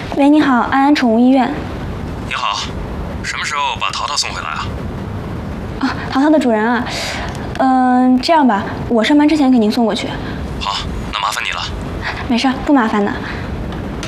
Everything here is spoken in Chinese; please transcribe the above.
喂，你好，安安宠物医院。 你好，什么时候把淘淘送回来啊？ 啊，淘淘的主人啊，这样吧，我上班之前给您送过去。 好，那麻烦你了。 没事，不麻烦的。